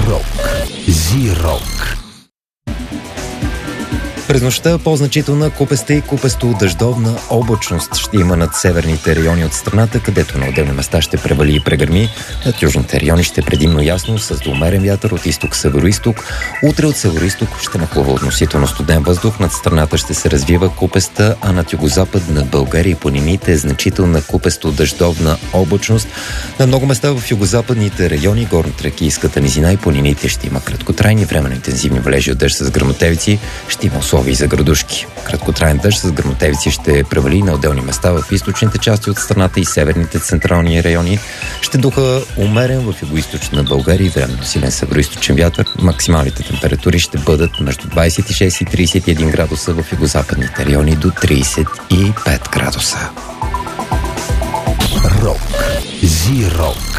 Рок. Зи-рок. През нощта по-значителна купеста и купесто-дъждовна облачност ще има над северните райони от страната, където на отделни места ще превали и прегърми. Над южните райони ще е предимно ясно, с доумерен вятър от изток-североизток. Утре от североизток ще нахлува относително студен въздух. Над страната ще се развива купеста, а над югозапад на България и планините е значителна купесто-дъждовна облачност. На много места в югозападните райони, горно-тракийската низина и планините ще има краткотрайни временно интензивни валежи от дъжд с гръмотевици. Ще има условия и за градушки. Краткотраен дъжд с гръмотевици ще превали на отделни места в източните части от страната и северните централни райони. Ще духа умерен в югоизточна България и временно силен североизточен вятър. Максималните температури ще бъдат между 26 и 31 градуса в югозападните райони до 35 градуса. Рок. Зи-рок.